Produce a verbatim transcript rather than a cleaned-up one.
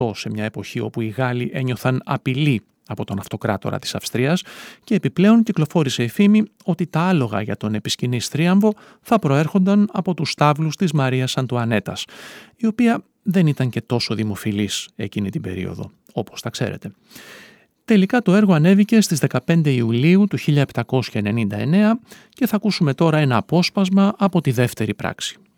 αυτό σε μια εποχή όπου οι Γάλλοι ένιωθαν απειλή από τον αυτοκράτορα της Αυστρίας και επιπλέον κυκλοφόρησε η φήμη ότι τα άλογα για τον επισκηνής θρίαμβο θα προέρχονταν από τους στάβλους της Μαρίας Αντουανέτας, η οποία δεν ήταν και τόσο δημοφιλής εκείνη την περίοδο, όπως τα ξέρετε. Τελικά το έργο ανέβηκε στις δεκαπέντε Ιουλίου του χίλια επτακόσια ενενήντα εννέα και θα ακούσουμε τώρα ένα απόσπασμα από τη δεύτερη πράξη.